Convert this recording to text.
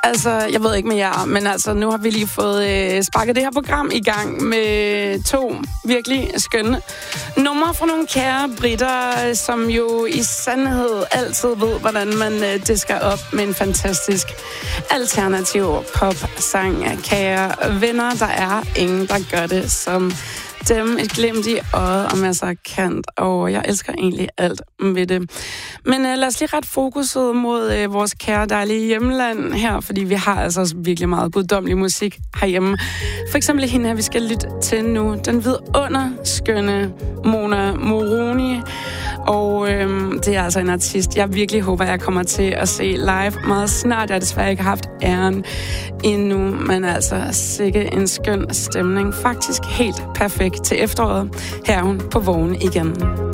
Altså, jeg ved ikke med jer, men altså, nu har vi lige fået sparket det her program i gang med 2 virkelig skønne numre fra nogle kære britter, som jo i sandhed altid ved, hvordan man disker op med en fantastisk alternativ pop-sang. Kære venner, der er ingen, der gør det som dem. Et glimt i øjet og masser af kant, og jeg elsker egentlig alt ved det. Men lad os lige ret fokuset mod vores kære dejlige hjemland her, fordi vi har altså også virkelig meget guddommelig musik herhjemme. For eksempel hende her, vi skal lytte til nu, den vidunderskønne Mona Moroni, og det er altså en artist, jeg virkelig håber, jeg kommer til at se live meget snart. Jeg har desværre ikke haft æren endnu, men altså sikke en skøn stemning. Faktisk helt perfekt til efteråret. Her er hun på vognen igen.